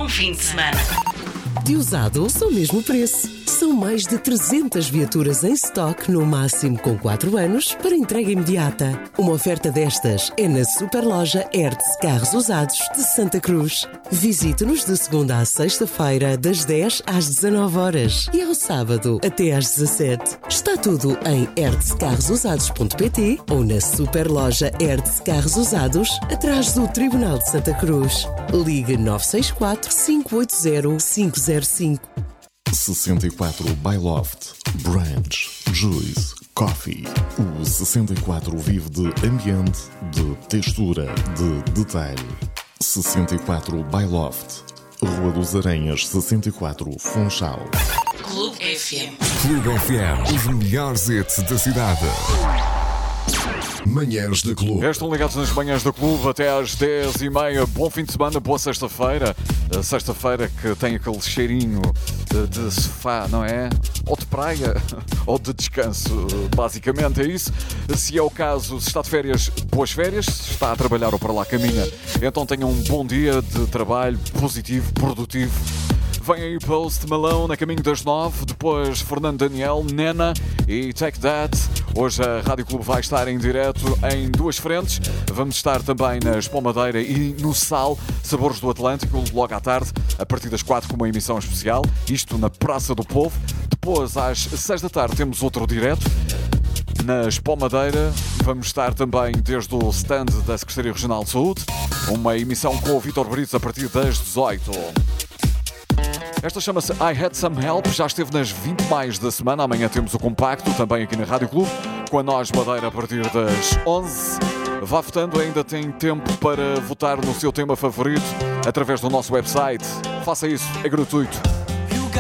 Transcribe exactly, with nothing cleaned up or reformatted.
bom fim de semana. De usado, só mesmo preço. São mais de trezentas viaturas em stock, no máximo com quatro anos, para entrega imediata. Uma oferta destas é na Superloja Hertz Carros Usados de Santa Cruz. Visite-nos de segunda à sexta-feira, das dez às dezanove horas e ao sábado até às dezassete. Está tudo em hertz carros usados ponto pt ou na Superloja Hertz Carros Usados, atrás do Tribunal de Santa Cruz. Ligue nove seis quatro, cinco oito zero, cinco zero cinco. sessenta e quatro by Loft, Branch, Juice, Coffee. O sessenta e quatro vive de ambiente, de textura, de detalhe. sessenta e quatro by Loft, Rua dos Aranhas, sessenta e quatro, Funchal. Clube F M. Clube F M, os melhores hits da cidade. Manhãs de Clube. Estão ligados nas manhãs do Clube até às dez e meia. Bom fim de semana, boa sexta-feira. Sexta-feira que tem aquele cheirinho de, de sofá, não é? Ou de praia, ou de descanso. Basicamente é isso. Se é o caso, se está de férias, boas férias. Se está a trabalhar ou para lá caminha, então tenha um bom dia de trabalho positivo, produtivo. Vem aí Post Malone a caminho das nove, depois Fernando Daniel, Nena e Take That. Hoje a Rádio Clube vai estar em direto em duas frentes. Vamos estar também na Espomadeira e no Sal, Sabores do Atlântico, logo à tarde, a partir das quatro com uma emissão especial, isto na Praça do Povo. Depois às seis da tarde temos outro direto. Na Espomadeira vamos estar também desde o stand da Secretaria Regional de Saúde, uma emissão com o Vítor Brito a partir das dezoito. Esta chama-se I Had Some Help, já esteve nas vinte mais da semana. Amanhã temos o compacto, também aqui na Rádio Clube, com a Nós Madeira a partir das onze. Vá votando, ainda tem tempo para votar no seu tema favorito através do nosso website. Faça isso, é gratuito.